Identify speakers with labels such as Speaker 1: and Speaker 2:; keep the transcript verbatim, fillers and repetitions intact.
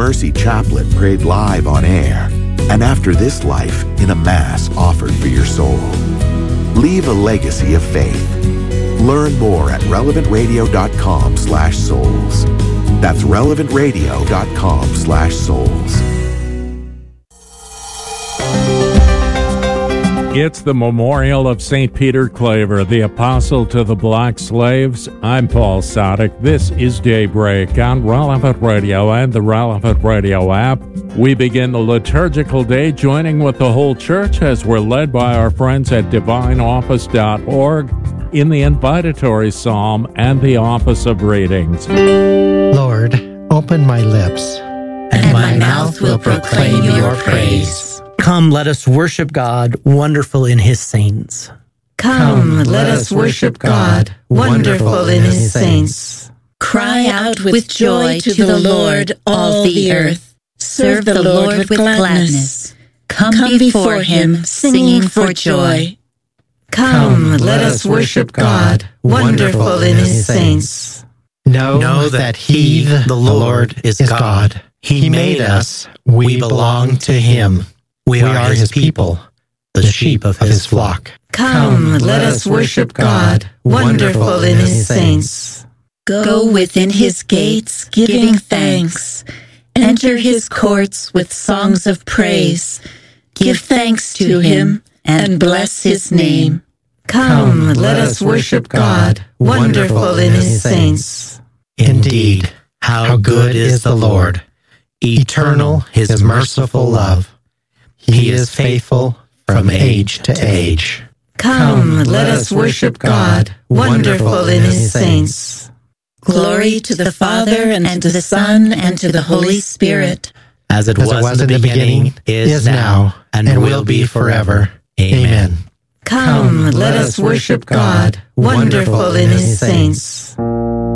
Speaker 1: Mercy Chaplet prayed live on air, and after this life in a Mass offered for your soul. Leave a legacy of faith. Learn more at relevantradio.com slash souls. That's relevantradio.com slash souls.
Speaker 2: It's the memorial of Saint Peter Claver, the apostle to the black slaves. I'm Paul Sadek. This is Daybreak on Relevant Radio and the Relevant Radio app. We begin the liturgical day joining with the whole church as we're led by our friends at divine office dot org in the invitatory psalm and the office of readings.
Speaker 3: Lord, open my lips,
Speaker 4: and my mouth will proclaim your praise.
Speaker 5: Come, let us worship God, wonderful in his saints.
Speaker 4: Come, let us worship God, wonderful in his saints. Cry out with joy to the Lord, all the earth. Serve the Lord with gladness. Come before him, singing for joy. Come, let us worship God, wonderful in his saints.
Speaker 3: Know, know that he, the Lord, is God. He made us. We belong to him. We are his people, the sheep of his flock.
Speaker 4: Come, let us worship God, wonderful in his saints. Go within his gates, giving thanks. Enter his courts with songs of praise. Give thanks to him and bless his name. Come, let us worship God, wonderful in his saints.
Speaker 3: Indeed, how good is the Lord, eternal his merciful love. He is faithful from age to age.
Speaker 4: Come, let us worship God, wonderful in his saints. Glory to the Father, and to the Son, and to the Holy Spirit.
Speaker 3: As it, As was, it was in the beginning, is, is now, and, and will be forever. Amen.
Speaker 4: Come, let us worship God, wonderful in his saints.